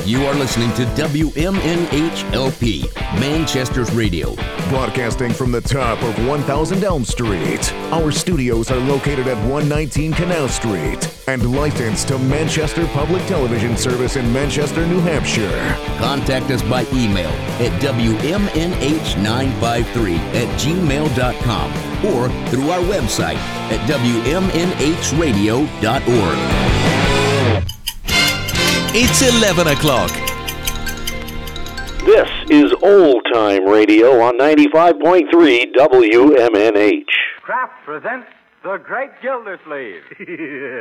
You are listening to WMNHLP, Manchester's radio. Broadcasting from the top of 1000 Elm Street. Our studios are located at 119 Canal Street and licensed to Manchester Public Television Service in Manchester, New Hampshire. Contact us by email at WMNH953@gmail.com or through our website at WMNHradio.org. It's 11 o'clock. This is Old Time Radio on 95.3 WMNH. Kraft presents The Great Gildersleeve.